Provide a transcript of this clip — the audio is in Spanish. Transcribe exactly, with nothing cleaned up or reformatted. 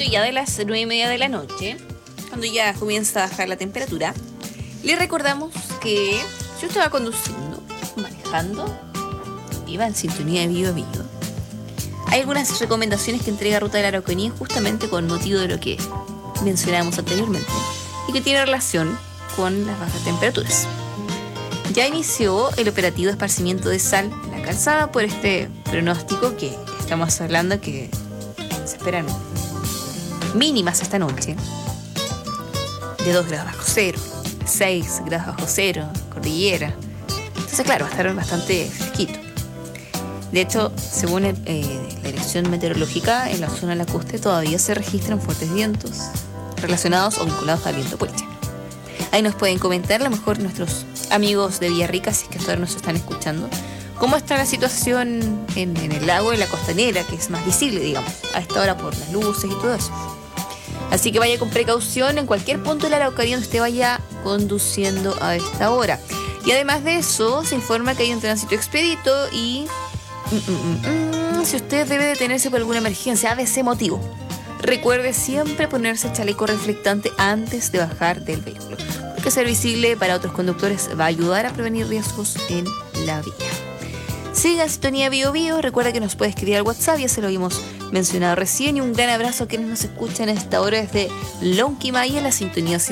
ya de las nueve y media de la noche, cuando ya comienza a bajar la temperatura, le recordamos que si usted va conduciendo, manejando y va en sintonía de Bio Bio, hay algunas recomendaciones que entrega Ruta de la Araucanía justamente con motivo de lo que mencionábamos anteriormente y que tiene relación con las bajas temperaturas. Ya inició el operativo de esparcimiento de sal en la calzada por este pronóstico que estamos hablando que se esperan mínimas esta noche de dos grados bajo cero, seis grados bajo cero, cordillera. Entonces, claro, va a estar bastante fresquito. De hecho, según el, eh, la dirección meteorológica, en la zona lacustre todavía se registran fuertes vientos relacionados o vinculados al viento puelche. Ahí nos pueden comentar, a lo mejor nuestros amigos de Villarrica, si es que todavía nos están escuchando, cómo está la situación en, en el lago, en la costanera, que es más visible, digamos, a esta hora por las luces y todo eso. Así que vaya con precaución en cualquier punto de la Araucanía donde usted vaya conduciendo a esta hora. Y además de eso, se informa que hay un tránsito expedito y mm, mm, mm, si usted debe detenerse por alguna emergencia, de ese motivo, recuerde siempre ponerse el chaleco reflectante antes de bajar del vehículo, porque ser visible para otros conductores va a ayudar a prevenir riesgos en la vía. Siga en sintonía Bio Bio, recuerda que nos puede escribir al WhatsApp, ya se lo habíamos mencionado recién, y un gran abrazo a quienes nos escuchan a esta hora desde Lonquimay en la sintonía